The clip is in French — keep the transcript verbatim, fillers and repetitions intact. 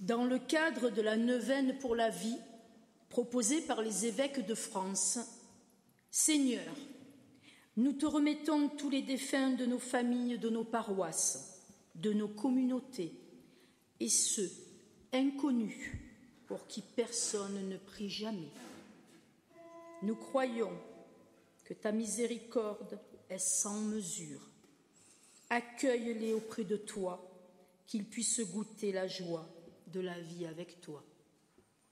Dans le cadre de la neuvaine pour la vie proposée par les évêques de France, Seigneur, nous te remettons tous les défunts de nos familles, de nos paroisses, de nos communautés, et ceux inconnus pour qui personne ne prie jamais. Nous croyons que ta miséricorde est sans mesure. Accueille-les auprès de toi, qu'ils puissent goûter la joie de la vie avec toi.